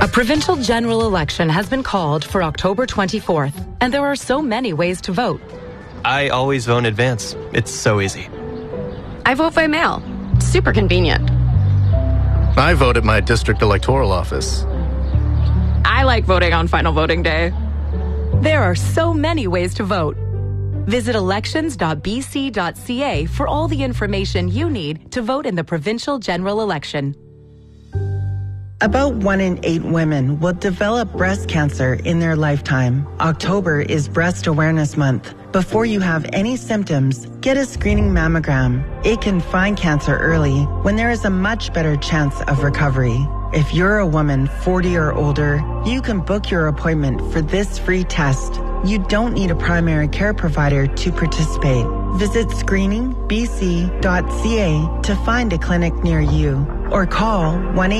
A provincial general election has been called for October 24th, and there are so many ways to vote. I always vote in advance. It's so easy. I vote by mail. Super convenient. I vote at my district electoral office. I like voting on final voting day. There are so many ways to vote. Visit elections.bc.ca for all the information you need to vote in the provincial general election. About 1 in 8 women will develop breast cancer in their lifetime. October is Breast Awareness Month. Before you have any symptoms, get a screening mammogram. It can find cancer early when there is a much better chance of recovery. If you're a woman 40 or older, you can book your appointment for this free test. You don't need a primary care provider to participate. Visit screeningbc.ca to find a clinic near you or call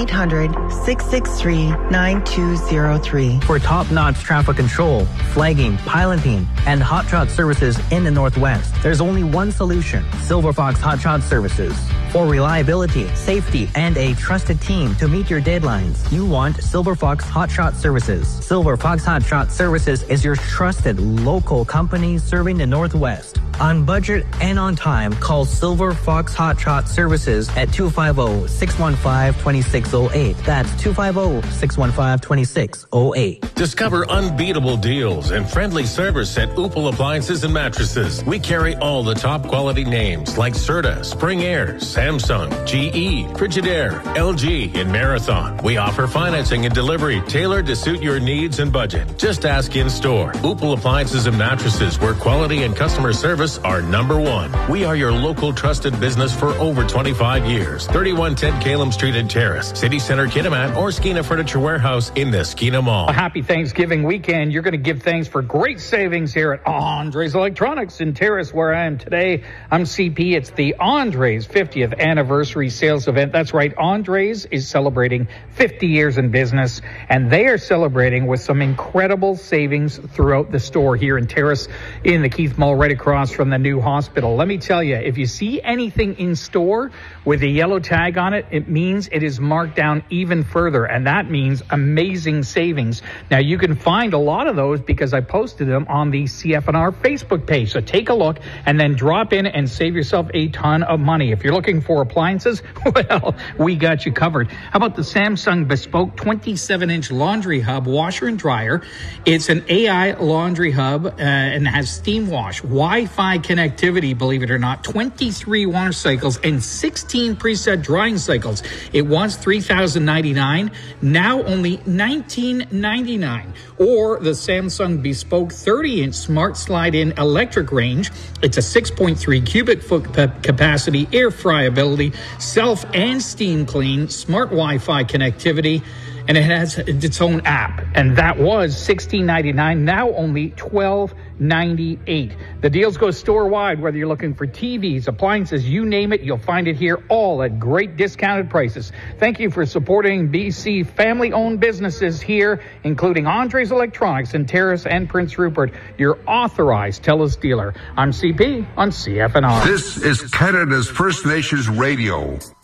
1-800-663-9203. For top-notch traffic control, flagging, piloting, and hot shot services in the Northwest, there's only one solution: Silver Fox Hot Shot Services. For reliability, safety, and a trusted team to meet your deadlines, you want Silver Fox Hot Shot Services. Silver Fox Hot Shot Services is your trusted local company serving the Northwest. On budget and on time, call Silver Fox Hot Shot Services at 250-615-2608. That's 250-615-2608. Discover unbeatable deals and friendly service at Upal Appliances and Mattresses. We carry all the top quality names like Serta, Spring Air, Samsung, GE, Frigidaire, LG, and Marathon. We offer financing and delivery tailored to suit your needs and budget. Just ask in store. Upal Appliances and Mattresses, where quality and customer service are number one. We are your local trusted business for over 25 years. 3110 Calum Street in Terrace, City Center, Kitimat, or Skeena Furniture Warehouse in the Skeena Mall. A happy Thanksgiving weekend. You're going to give thanks for great savings here at Andres Electronics in Terrace, where I am today. I'm CP. It's the Andres 50th anniversary sales event. That's right. Andres is celebrating 50 years in business, and they are celebrating with some incredible savings throughout the store here in Terrace in the Keith Mall, right across from the new hospital. Let me tell you, if you see anything in store with a yellow tag on it, it means it is marked down even further, and that means amazing savings. Now, you can find a lot of those because I posted them on the CFNR Facebook page. So take a look and then drop in and save yourself a ton of money. If you're looking for appliances, well, we got you covered. How about the Samsung Bespoke 27-inch laundry hub washer and dryer? It's an AI laundry hub and has steam wash, Wi-Fi connectivity, believe it or not, 23 wash cycles and 16 preset drying cycles. It was $3,099, now only $1,999. Or the Samsung Bespoke 30-inch Smart Slide-In electric range. It's a 6.3 cubic foot capacity, air fry ability, self and steam clean, smart Wi-Fi connectivity, and it has its own app. And that was $16.99, now only $12.98. The deals go store-wide, whether you're looking for TVs, appliances, you name it, you'll find it here, all at great discounted prices. Thank you for supporting BC family-owned businesses here, including Andres Electronics in Terrace and Prince Rupert, your authorized TELUS dealer. I'm CP on CFNR. This is Canada's First Nations Radio.